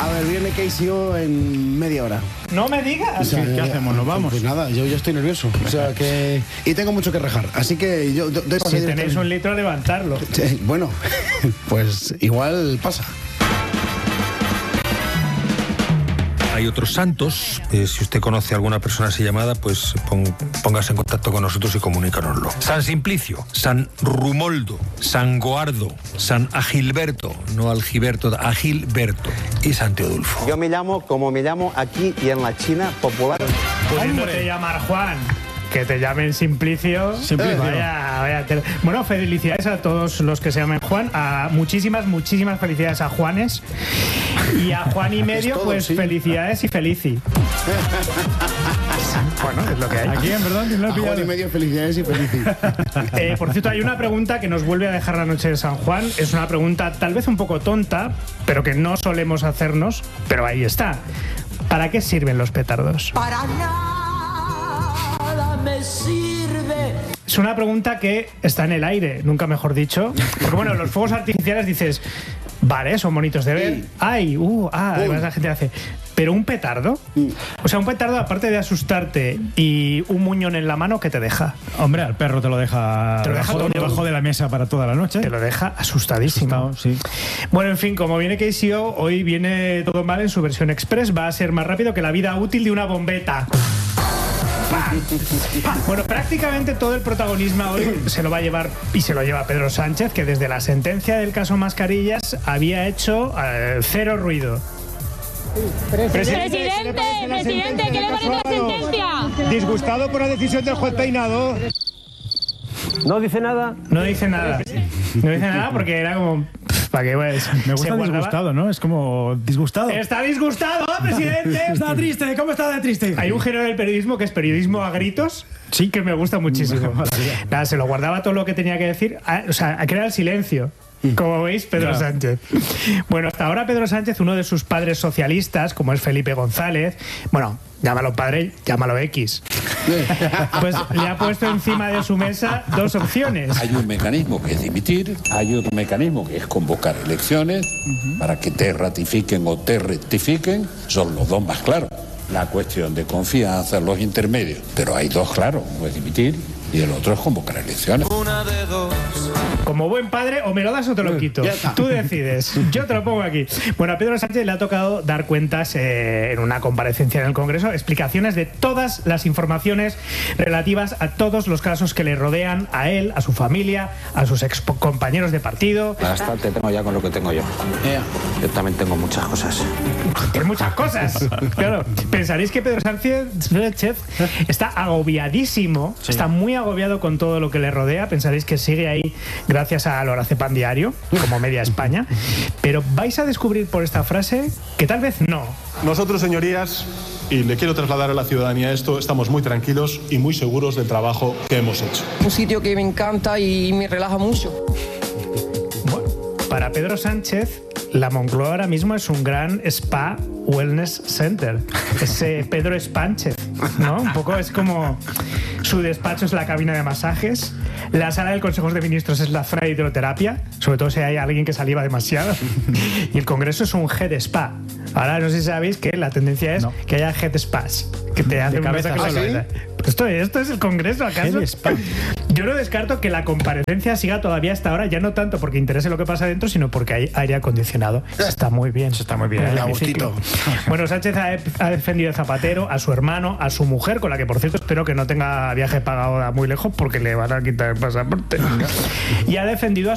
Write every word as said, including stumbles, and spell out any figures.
A ver, viene K C O en media hora. No me digas. O sea, ¿Qué, ¿Qué hacemos? ¿Nos vamos? Pues nada, yo, yo estoy nervioso. O sea que. Y tengo mucho que rejar. Así que yo. Doy Si paso tenéis directo. un litro, levantarlo. Sí, bueno, pues igual pasa. Hay otros santos. Eh, si usted conoce a alguna persona así llamada, pues pon, póngase en contacto con nosotros y comunícanoslo. San Simplicio, San Rumoldo, San Goardo, San Agilberto, no Algiberto, Agilberto y San Teodulfo. Yo me llamo como me llamo aquí y en la China popular. Pudiéndote llamar Juan. Que te llamen Simplicio. Simplicio. Vaya, vaya tela. Bueno, felicidades a todos los que se llamen Juan. A muchísimas, muchísimas felicidades a Juanes. Y a Juan y medio, todo, pues sí. felicidades y felici. Bueno, es lo que hay. ¿A quién, perdón? ¿Quién lo ha A Juan pillado? y medio, felicidades y felicidades. Eh, por cierto, hay una pregunta que nos vuelve a dejar la noche de San Juan. Es una pregunta tal vez un poco tonta, pero que no solemos hacernos. Pero ahí está. ¿Para qué sirven los petardos? Para nada me sirve. Es una pregunta que está en el aire, nunca mejor dicho. Porque bueno, los fuegos artificiales dices, vale, son bonitos de ver. Sí. Ay, uh, ah, además la gente hace. Pero un petardo, Mm. o sea, un petardo aparte de asustarte y un muñón en la mano, ¿qué te deja? Hombre, al perro te lo deja, Te lo deja debajo, todo. debajo de la mesa para toda la noche. Te lo deja asustadísimo. Asustado, sí. Bueno, en fin, como viene K C O, hoy viene todo mal en su versión express. Va a ser más rápido que la vida útil de una bombeta. Bueno, prácticamente todo el protagonismo hoy se lo va a llevar y se lo lleva Pedro Sánchez, que desde la sentencia del caso Mascarillas había hecho eh, cero ruido. Presidente, presidente, ¿qué le parece la sentencia? Disgustado por la decisión del juez Peinado. ¿No dice nada? No dice nada. No dice nada porque era como... pff, ¿para qué? Pues, Me se gusta guardaba- disgustado, ¿no? Es como disgustado. ¿Está disgustado, presidente? Está triste, ¿cómo está de triste? Hay un género del periodismo que es periodismo a gritos, sí, que me gusta muchísimo. Nada, se lo guardaba todo lo que tenía que decir, a- o sea, a crear el silencio. Como veis, Pedro Ya. Sánchez. Bueno, hasta ahora Pedro Sánchez, uno de sus padres socialistas, como es Felipe González, bueno, llámalo padre, llámalo X, pues le ha puesto encima de su mesa dos opciones. Hay un mecanismo que es dimitir, hay otro mecanismo que es convocar elecciones para que te ratifiquen o te rectifiquen, son los dos más claros. La cuestión de confianza, los intermedios, pero hay dos claros, uno es dimitir y el otro es convocar elecciones. Como buen padre, o me lo das o te lo quito. Ya está. Tú decides. Yo te lo pongo aquí. Bueno, a Pedro Sánchez le ha tocado dar cuentas eh, en una comparecencia en el Congreso, explicaciones de todas las informaciones relativas a todos los casos que le rodean a él, a su familia, a sus ex compañeros de partido. Bastante tengo ya con lo que tengo yo. Yo también tengo muchas cosas. Tiene muchas cosas. Claro. Pensaréis que Pedro Sánchez Sánchez está agobiadísimo, está muy agobiado con todo lo que le rodea. Pensaréis que sigue ahí gracias a Lorazepam Diario, como media España. Pero vais a descubrir por esta frase que tal vez no. Nosotros, señorías, y le quiero trasladar a la ciudadanía esto, estamos muy tranquilos y muy seguros del trabajo que hemos hecho. Un sitio que me encanta y me relaja mucho. Bueno, para Pedro Sánchez, la Moncloa ahora mismo es un gran spa wellness center. Ese Pedro Espánchez, ¿no? Un poco es como su despacho es la cabina de masajes, la sala del Consejo de Ministros es la zona de hidroterapia, sobre todo si hay alguien que saliva demasiado, y el Congreso es un head spa. Ahora no sé si sabéis que la tendencia es No. que haya head spas, que te hacen un cabeza masaje en la sola. cabeza. Esto, esto es el Congreso, ¿acaso? Head spa. Yo no descarto que la comparecencia siga todavía hasta ahora, ya no tanto porque interese lo que pasa dentro, sino porque hay aire acondicionado. Está muy bien. Está muy bien. En el A hemiciclo. gustito. Bueno, Sánchez ha, ha defendido a Zapatero, a su hermano, a su mujer, con la que por cierto espero que no tenga viaje pagado a muy lejos porque le van a quitar el pasaporte. Y ha defendido a